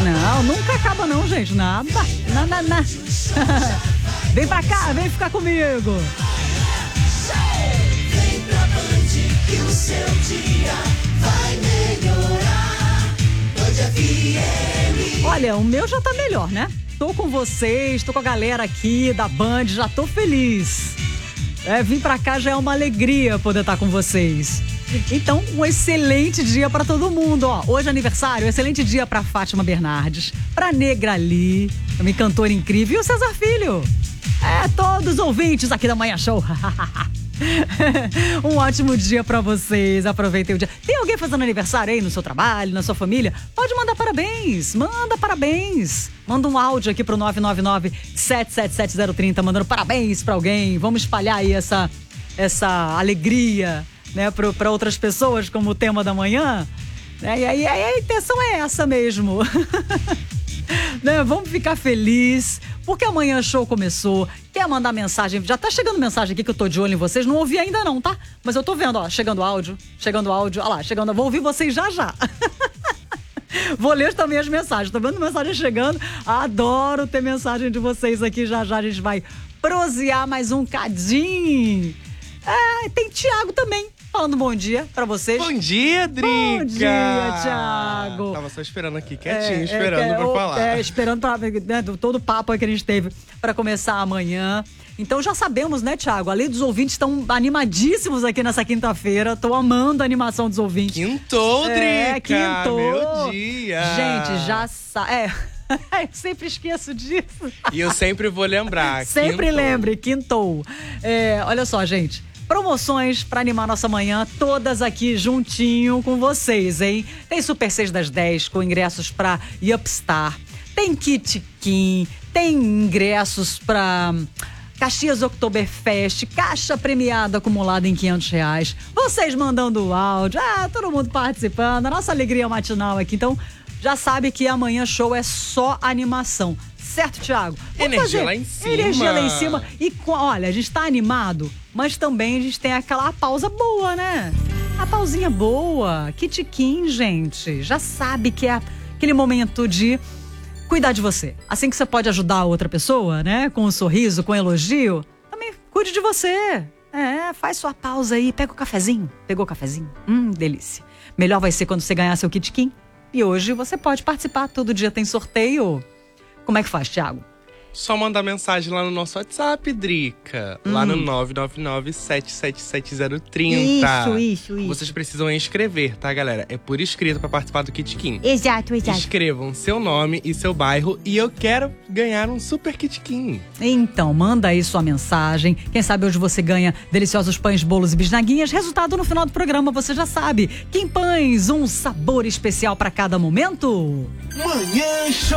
Não, nunca acaba não, gente. Nada. Nada. Vem pra cá, vem ficar comigo. Vem pra Band que o seu dia vai melhorar. Band FM. Olha, o meu já tá melhor, né? Tô com vocês, tô com a galera aqui da Band, já tô feliz. Vim pra cá já é uma alegria poder estar com vocês. Então, um excelente dia pra todo mundo, ó. Hoje é aniversário, excelente dia pra Fátima Bernardes, pra Negrali, uma cantora incrível, e o César Filho. Todos os ouvintes aqui da Manhã Show. Um ótimo dia pra vocês, aproveitem o dia. Tem alguém fazendo aniversário aí no seu trabalho, na sua família? Pode mandar parabéns, manda parabéns. Manda um áudio aqui pro 999-777-030, mandando parabéns pra alguém. Vamos espalhar aí essa alegria, né, pra outras pessoas, como o tema da manhã. E aí a intenção é essa mesmo. Né, vamos ficar felizes, porque amanhã o show começou. Quer mandar mensagem? Já tá chegando mensagem aqui que eu tô de olho em vocês. Não ouvi ainda não, tá? Mas eu tô vendo, ó, chegando áudio. Olha lá, chegando. Vou ouvir vocês já. Vou ler também as mensagens. Tô vendo mensagem chegando. Adoro ter mensagem de vocês aqui. Já a gente vai prosear mais um cadinho. Tem Thiago também, falando bom dia pra vocês. Bom dia, Drica! Bom dia, Thiago! Tava só esperando aqui, quietinho, esperando pra falar. Esperando pra, né, todo o papo aí que a gente teve pra começar amanhã. Então já sabemos, né, Thiago? Além dos ouvintes estão animadíssimos aqui nessa quinta-feira. Tô amando a animação dos ouvintes. Quintou, Drica! Quintou! Meu dia! Gente, já sabe. Eu sempre esqueço disso. E eu sempre vou lembrar. Sempre quintou. lembre, quintou. Olha só, gente. Promoções pra animar nossa manhã, todas aqui juntinho com vocês, hein? Tem Super 6 das 10 com ingressos pra Yupstar. Tem Kit Kim, tem ingressos pra Caxias Oktoberfest, caixa premiada acumulada em R$500. Vocês mandando o áudio, todo mundo participando, a nossa alegria matinal aqui. Então, já sabe que amanhã show é só animação. Certo, Thiago? Energia lá em cima. Energia lá em cima. E olha, a gente tá animado, mas também a gente tem aquela pausa boa, né? A pausinha boa. Kit Kim, gente. Já sabe que é aquele momento de cuidar de você. Assim que você pode ajudar a outra pessoa, né? Com um sorriso, com um elogio, também cuide de você. Faz sua pausa aí. Pega o cafezinho. Pegou o cafezinho? Delícia. Melhor vai ser quando você ganhar seu Kit Kim. E hoje você pode participar. Todo dia tem sorteio. Como é que faz, Thiago? Só mandar mensagem lá no nosso WhatsApp, Drica. Lá no 999-777-030. Isso. Vocês precisam inscrever, tá, galera? É por escrito pra participar do Kit Kim. Exato. Escrevam seu nome e seu bairro e eu quero ganhar um super Kit Kim. Então, manda aí sua mensagem. Quem sabe hoje você ganha deliciosos pães, bolos e bisnaguinhas. Resultado no final do programa, você já sabe. Kim Pães, um sabor especial pra cada momento. Manhã Show.